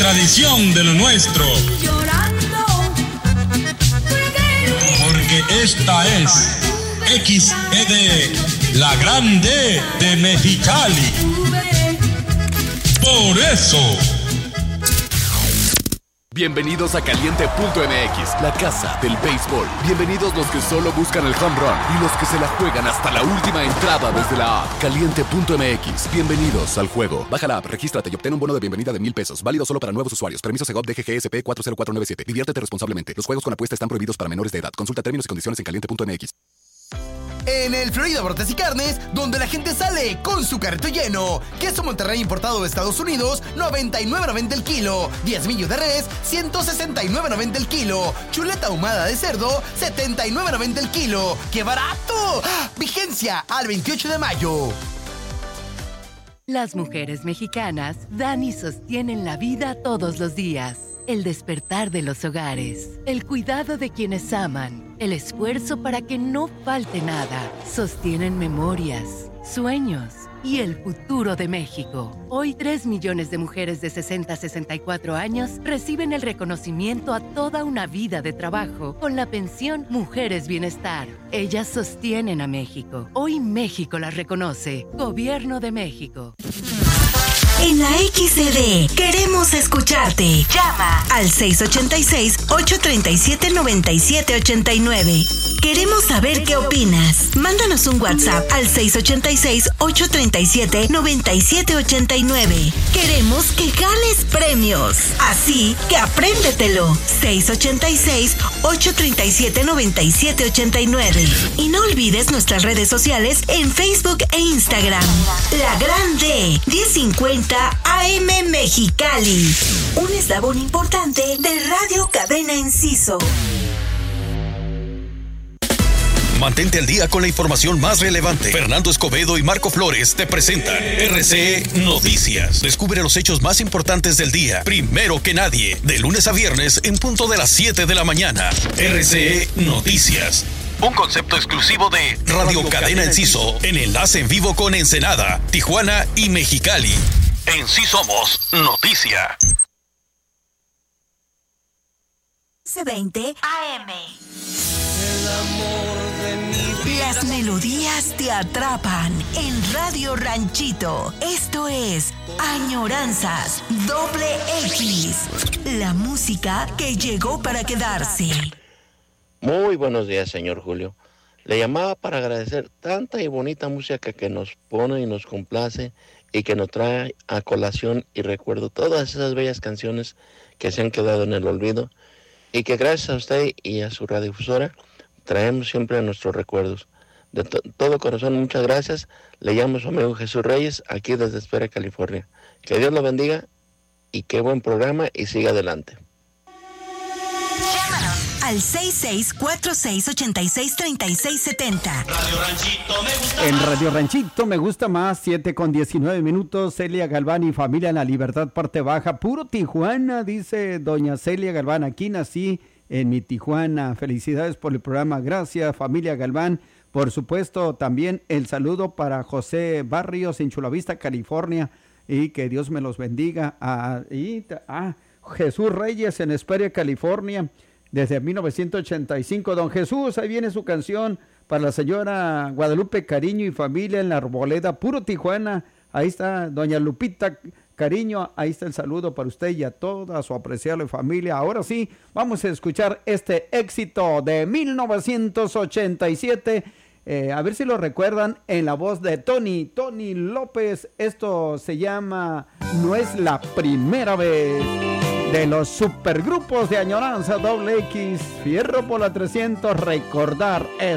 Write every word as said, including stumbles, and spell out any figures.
tradición de lo nuestro. Porque esta es X E D, la grande de Mexicali. Por eso. Bienvenidos a Caliente punto M X, la casa del béisbol. Bienvenidos los que solo buscan el home run y los que se la juegan hasta la última entrada desde la app. Caliente punto M X, bienvenidos al juego. Baja la app, regístrate y obtén un bono de bienvenida de mil pesos. Válido solo para nuevos usuarios. Permiso Segov D G G S P cuatro cero cuatro nueve siete. Diviértete responsablemente. Los juegos con apuesta están prohibidos para menores de edad. Consulta términos y condiciones en Caliente punto M X. En el Florida Bortes y Carnes, donde la gente sale con su carrito lleno. Queso Monterrey importado de Estados Unidos, noventa y nueve noventa el kilo. Diezmillo de res, ciento sesenta y nueve noventa el kilo. Chuleta ahumada de cerdo, setenta y nueve noventa el kilo. ¡Qué barato! ¡Ah! Vigencia al veintiocho de mayo. Las mujeres mexicanas dan y sostienen la vida todos los días. El despertar de los hogares, el cuidado de quienes aman, el esfuerzo para que no falte nada. Sostienen memorias, sueños y el futuro de México. Hoy, tres millones de mujeres de sesenta a sesenta y cuatro años reciben el reconocimiento a toda una vida de trabajo con la pensión Mujeres Bienestar. Ellas sostienen a México. Hoy México las reconoce. Gobierno de México. En la X E D queremos escucharte. Llama al seis ocho seis, ocho tres siete, nueve siete ocho nueve. Queremos saber qué opinas. Mándanos un WhatsApp al seis ocho seis, ocho tres siete, nueve siete ocho nueve. Queremos que ganes premios. Así que apréndetelo. seis ocho seis, ocho tres siete, nueve siete ocho nueve. Y no olvides nuestras redes sociales en Facebook e Instagram. La Grande, diez cincuenta A M Mexicali. Un eslabón importante de Radio Cadena Enciso. Mantente al día con la información más relevante. Fernando Escobedo y Marco Flores te presentan R C E Noticias. Descubre los hechos más importantes del día, primero que nadie, de lunes a viernes en punto de las siete de la mañana. R C E Noticias. Un concepto exclusivo de Radio Cadena Enciso, en enlace en vivo con Ensenada, Tijuana y Mexicali. En Sí Somos Noticia. C veinte A M. Las melodías te atrapan en Radio Ranchito. Esto es Añoranzas Doble X. La música que llegó para quedarse. Muy buenos días, señor Julio. Le llamaba para agradecer tanta y bonita música que nos pone y nos complace y que nos trae a colación y recuerdo todas esas bellas canciones que se han quedado en el olvido y que gracias a usted y a su radiodifusora traemos siempre nuestros recuerdos. De to- todo corazón, muchas gracias. Le llamo a su amigo Jesús Reyes, aquí desde Espera, California. Que Dios lo bendiga y qué buen programa y siga adelante. Al seis seis cuatro seis ocho seis tres seis siete cero. Radio Ranchito me gusta En más. Radio Ranchito me gusta más, siete con diecinueve minutos. Celia Galván y familia en La Libertad, parte baja. Puro Tijuana, dice doña Celia Galván. Aquí nací en mi Tijuana. Felicidades por el programa. Gracias, familia Galván. Por supuesto, también el saludo para José Barrios en Chula Vista, California. Y que Dios me los bendiga. Ah, y, ah, Jesús Reyes en Esperia, California. Desde mil novecientos ochenta y cinco, don Jesús, ahí viene su canción para la señora Guadalupe Cariño y familia en La Arboleda, puro Tijuana. Ahí está doña Lupita Cariño, ahí está el saludo para usted y a toda su apreciable familia. Ahora sí, vamos a escuchar este éxito de mil novecientos ochenta y siete. Eh, a ver si lo recuerdan en la voz de Tony, Tony López. Esto se llama No es la primera vez. De los supergrupos de Añoranza Doble X, Fierro por la trescientos, recordar es